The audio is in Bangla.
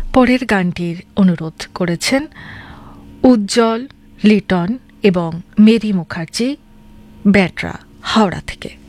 পরের গানটির অনুরোধ করেছেন উজ্জ্বল, লিটন এবং মেরি মুখার্জি, ব্যাটরা, হাওড়া থেকে।